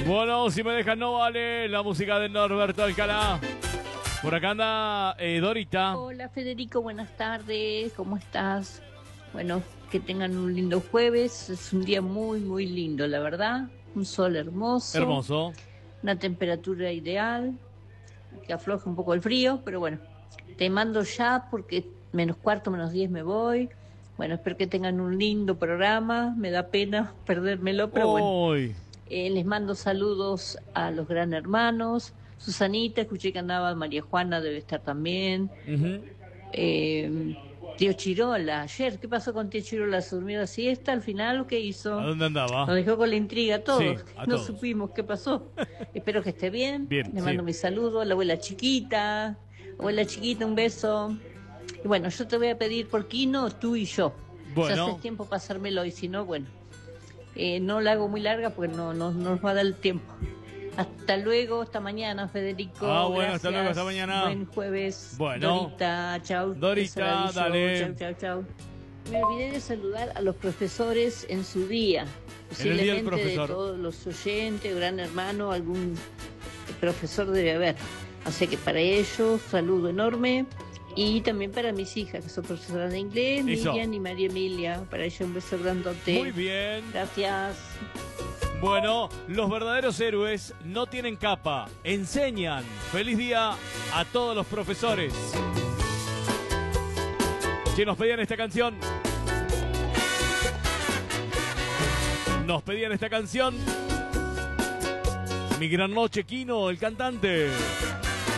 Bueno, si me dejan no vale la música de Norberto Alcalá. Por acá anda Dorita. Hola Federico, buenas tardes, ¿cómo estás? Bueno, que tengan un lindo jueves, es un día muy muy lindo, la verdad, un sol hermoso. Hermoso. Una temperatura ideal, que afloje un poco el frío, pero bueno, te mando ya porque -4, -10 me voy. Bueno, espero que tengan un lindo programa, me da pena perdérmelo, pero bueno. Les mando saludos a los gran hermanos. Susanita, escuché que andaba, María Juana debe estar también. Tío Chirola, ayer, ¿qué pasó con Tío Chirola? ¿Se durmió la siesta al final o qué hizo? ¿A dónde andaba? Nos dejó con la intriga a todos, Sí, a no todos. supimos qué pasó. Espero que esté bien. Bien, Le mando sí. mi saludo a la abuela chiquita. Abuela chiquita, un beso. Y bueno, yo te voy a pedir por Kino, tú y yo. Bueno. Ya hace tiempo pasármelo y si no, bueno. No la hago muy larga porque no nos va a dar el tiempo. Hasta luego, hasta mañana, Federico. Bueno, gracias. hasta luego, hasta mañana. Buen jueves. Bueno. Dorita, chau. Dorita, dale. Chau. Me olvidé de saludar a los profesores en su día. En el día del Posiblemente de profesor. todos los oyentes, gran hermano, algún profesor debe haber. Así que para ellos, saludo enorme. Y también para mis hijas, que son profesoras de inglés, Eso. Miriam y María Emilia. Para ellos un beso grandote. Muy bien. Gracias. Bueno, los verdaderos héroes no tienen capa, enseñan. Feliz día a todos los profesores. Que nos pedían esta canción. Nos pedían esta canción. Mi gran noche, Kino, el cantante.